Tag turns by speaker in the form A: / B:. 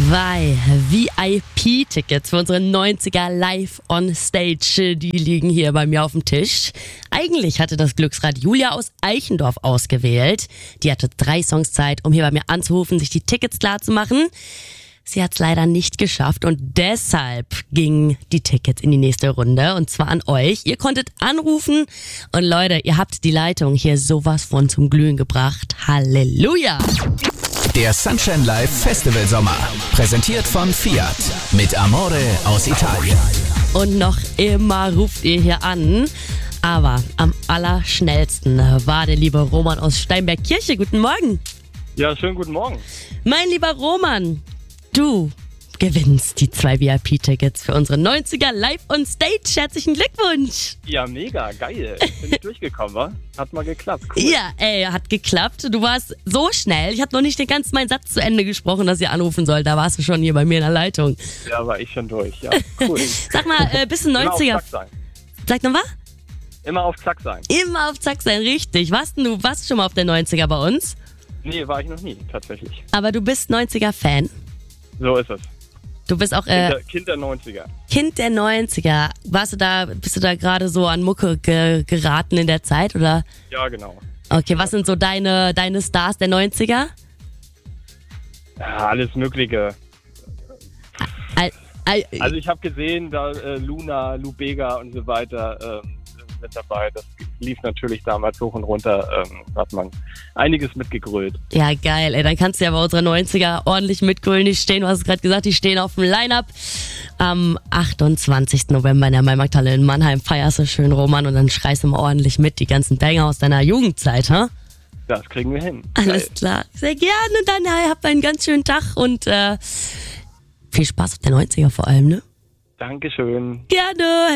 A: 2 VIP-Tickets für unsere 90er Live on Stage. Die liegen hier bei mir auf dem Tisch. Eigentlich hatte das Glücksrad Julia aus Eichendorf ausgewählt. Die hatte 3 Songs Zeit, um hier bei mir anzurufen, sich die Tickets klar zu machen. Sie hat es leider nicht geschafft und deshalb gingen die Tickets in die nächste Runde und zwar an euch. Ihr konntet anrufen und Leute, ihr habt die Leitung hier sowas von zum Glühen gebracht. Halleluja!
B: Der Sunshine Live Festival Sommer, präsentiert von Fiat mit Amore aus Italien.
A: Und noch immer ruft ihr hier an, aber am allerschnellsten war der liebe Roman aus Steinberg-Kirche. Guten Morgen.
C: Ja, schönen guten Morgen.
A: Mein lieber Roman, du gewinnst die 2 VIP-Tickets für unsere 90er Live on Stage. Herzlichen Glückwunsch.
C: Ja, mega, geil. Bin ich durchgekommen, wa? Hat mal geklappt, cool.
A: Ja, hat geklappt. Du warst so schnell. Ich habe noch nicht den ganzen meinen Satz zu Ende gesprochen, dass ihr anrufen sollt. Da warst du schon hier bei mir in der Leitung.
C: Ja, war ich schon durch, ja, cool.
A: Sag mal, bist du 90er?
C: Immer auf Zack sein.
A: Sag noch was?
C: Immer auf Zack sein.
A: Immer auf Zack sein, richtig. Warst du schon mal auf der 90er bei uns?
C: Nee, war ich noch nie, tatsächlich.
A: Aber du bist 90er-Fan.
C: So ist es.
A: Du bist auch
C: Kind der 90er.
A: Kind der 90er. Bist du da gerade so an Mucke geraten in der Zeit, oder?
C: Ja, genau.
A: Okay, was sind so deine Stars der 90er?
C: Ja, alles Mögliche.
A: Also
C: Also ich habe gesehen, da Luna, Lou Bega und so weiter mit dabei. Das lief natürlich damals hoch und runter. Hat man einiges mitgegrölt.
A: Ja, geil, ey. Dann kannst du ja bei unserer 90er ordentlich mitgrölen. Die stehen, du hast es gerade gesagt, die stehen auf dem Line-Up. Am 28. November in der Maimarkthalle in Mannheim feierst du schön, Roman, und dann schreist du mal ordentlich mit die ganzen Banger aus deiner Jugendzeit, ha?
C: Das kriegen wir hin.
A: Alles
C: Geil.
A: klar. Sehr gerne. Dann habt einen ganz schönen Tag und viel Spaß auf der 90er vor allem, ne?
C: Dankeschön.
A: Gerne.